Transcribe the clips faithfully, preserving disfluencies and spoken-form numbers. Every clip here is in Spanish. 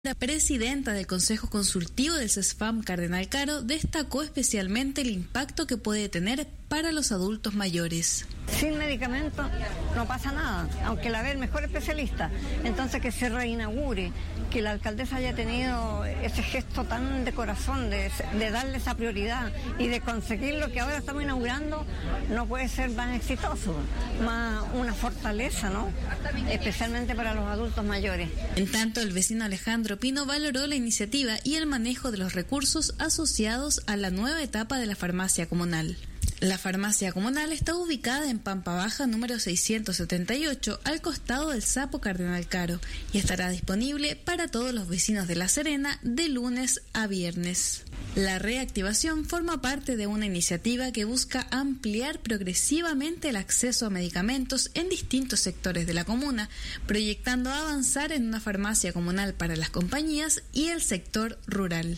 La presidenta del Consejo Consultivo del CESFAM, Cardenal Caro, destacó especialmente el impacto que puede tener para los adultos mayores. Sin medicamento no pasa nada, aunque la ve el mejor especialista. Entonces que se reinaugure, que la alcaldesa haya tenido ese gesto tan de corazón, de, de darle esa prioridad y de conseguir lo que ahora estamos inaugurando, no puede ser más exitoso, más una fortaleza, ¿no? Especialmente para los adultos mayores. En tanto, el vecino Alejandro Pino valoró la iniciativa y el manejo de los recursos asociados a la nueva etapa de la farmacia comunal. La farmacia comunal está ubicada en Pampa Baja número seiscientos setenta y ocho, al costado del Sapo Cardenal Caro, y estará disponible para todos los vecinos de La Serena de lunes a viernes. La reactivación forma parte de una iniciativa que busca ampliar progresivamente el acceso a medicamentos en distintos sectores de la comuna, proyectando avanzar en una farmacia comunal para las compañías y el sector rural.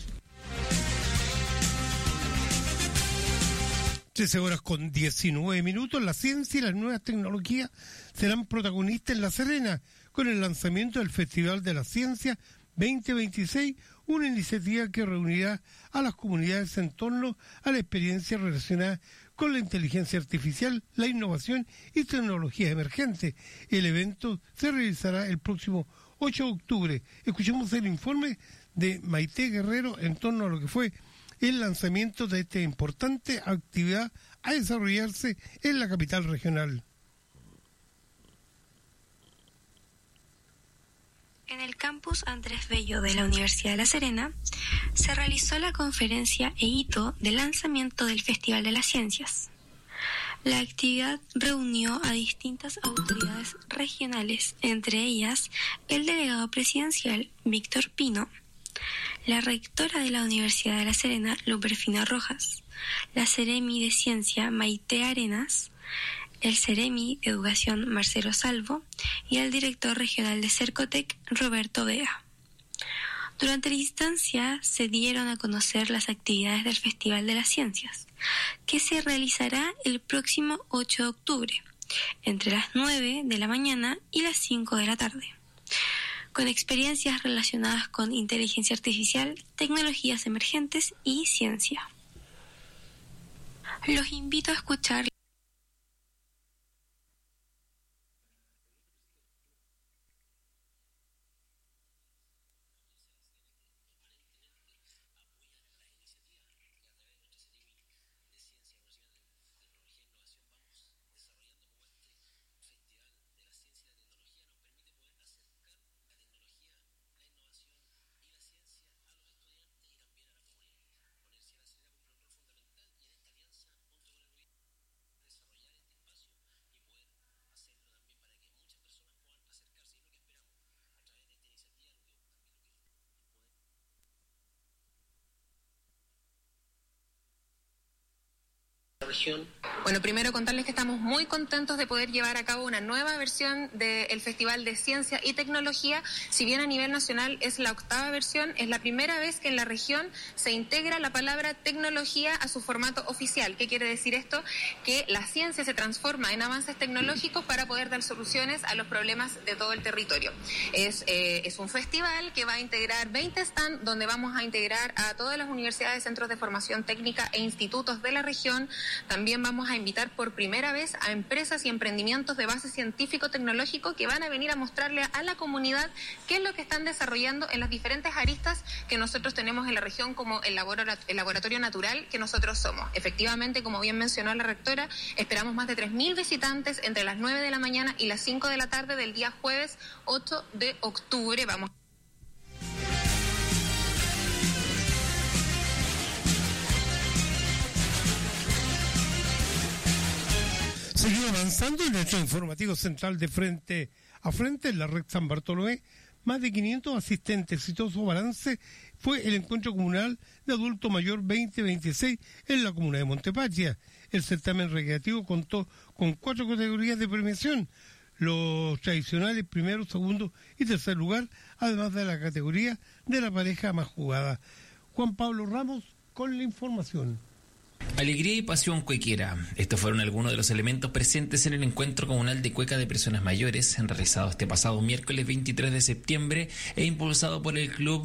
trece horas con diecinueve minutos, la ciencia y las nuevas tecnologías serán protagonistas en La Serena con el lanzamiento del Festival de la Ciencia veinte veintiséis, una iniciativa que reunirá a las comunidades en torno a la experiencia relacionada con la inteligencia artificial, la innovación y tecnologías emergentes. El evento se realizará el próximo ocho de octubre. Escuchemos el informe de Maite Guerrero en torno a lo que fue el lanzamiento de esta importante actividad a desarrollarse en la capital regional. En el campus Andrés Bello de la Universidad de La Serena se realizó la conferencia e hito de lanzamiento del Festival de las Ciencias. La actividad reunió a distintas autoridades regionales, entre ellas el delegado presidencial Víctor Pino, la rectora de la Universidad de La Serena, Luperfina Rojas, la Seremi de Ciencia, Maite Arenas, el Seremi de Educación, Marcelo Salvo, y el director regional de Cercotec, Roberto Vega. Durante la instancia se dieron a conocer las actividades del Festival de las Ciencias, que se realizará el próximo ocho de octubre, entre las nueve de la mañana y las cinco de la tarde, con experiencias relacionadas con inteligencia artificial, tecnologías emergentes y ciencia. Los invito a escuchar. Bueno, primero contarles que estamos muy contentos de poder llevar a cabo una nueva versión del Festival de Ciencia y Tecnología. Si bien a nivel nacional es la octava versión, es la primera vez que en la región se integra la palabra tecnología a su formato oficial. ¿Qué quiere decir esto? Que la ciencia se transforma en avances tecnológicos para poder dar soluciones a los problemas de todo el territorio. Es, eh, es un festival que va a integrar veinte stands donde vamos a integrar a todas las universidades, centros de formación técnica e institutos de la región. También vamos a invitar por primera vez a empresas y emprendimientos de base científico-tecnológico que van a venir a mostrarle a la comunidad qué es lo que están desarrollando en las diferentes aristas que nosotros tenemos en la región, como el laboratorio, el laboratorio natural que nosotros somos. Efectivamente, como bien mencionó la rectora, esperamos más de tres mil visitantes entre las nueve de la mañana y las cinco de la tarde del día jueves ocho de octubre. Vamos. Seguimos avanzando en nuestro informativo central de Frente a Frente en la red San Bartolomé. Más de quinientos asistentes. Exitoso balance fue el encuentro comunal de adulto mayor veinte veintiséis en la comuna de Montepatria. El certamen recreativo contó con cuatro categorías de premiación: los tradicionales primero, segundo y tercer lugar, además de la categoría de la pareja más jugada. Juan Pablo Ramos con la información. Alegría y pasión cuequera. Estos fueron algunos de los elementos presentes en el encuentro comunal de cueca de personas mayores, realizado este pasado miércoles veintitrés de septiembre e impulsado por el Club